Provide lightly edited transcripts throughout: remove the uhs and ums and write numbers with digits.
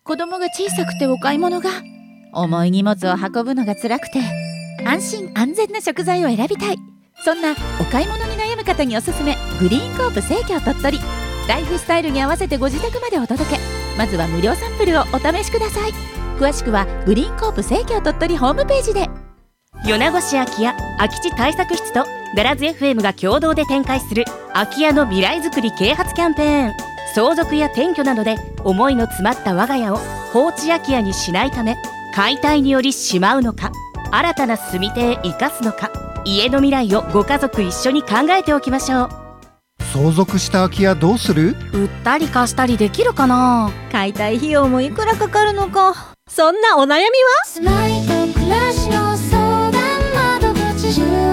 子供が小さくてお買い物が、重い荷物を運ぶのが辛くて安心安全な食材を選びたい。そんなお買い物に悩む方におすすめ、グリーンコープ生協鳥取。ライフスタイルに合わせてご自宅までお届け。まずは無料サンプルをお試しください。詳しくはグリーンコープ生協鳥取ホームページで。 米子市空き家空き地対策室とダラズ FM が共同で展開する空き家の未来づくり啓発キャンペーン。相続や転居などで思いの詰まった我が家を放置空き家にしないため、解体によりしまうのか、新たな住み手へ生かすのか、家の未来をご家族一緒に考えておきましょう。 相続した空き家どうする？ 売ったり貸したりできるかな？ 解体費用もいくらかかるのか。そんなお悩みは住まいと暮らしの相談窓口、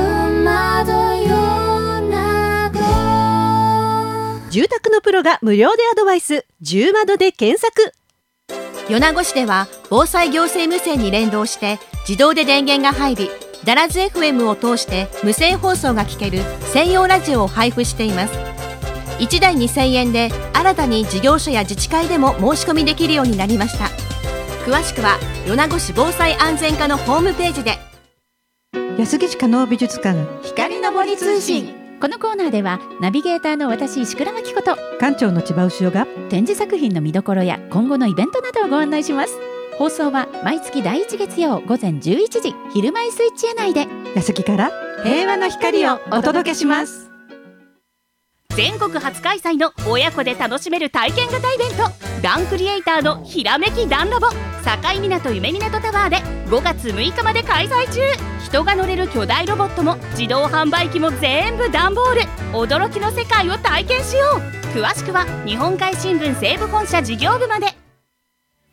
住宅のプロが無料でアドバイス。10窓で検索。 米子市では防災行政無線に連動して自動で電源が入り、ダラズ FM を通して無線放送が聞ける専用ラジオを配布しています。1台2000円で新たに事業所や自治会でも申し込みできるようになりました。詳しくは米子市防災安全課のホームページで。 安来市加納美術館光の森通信。このコーナーではナビゲーターの私石倉真紀子と館長の千葉牛尾が展示作品の見どころや今後のイベントなどをご案内します。放送は毎月第1月曜午前11時、昼前スイッチ内で。 安来から平和の光をお届けします。 全国初開催の親子で楽しめる体験型イベント、ダンクリエイターのひらめきダンラボ、境港夢港タワーで5月6日まで開催中。人が乗れる巨大ロボットも自動販売機も全部段ボール。驚きの世界を体験しよう。詳しくは日本海新聞西部本社事業部まで。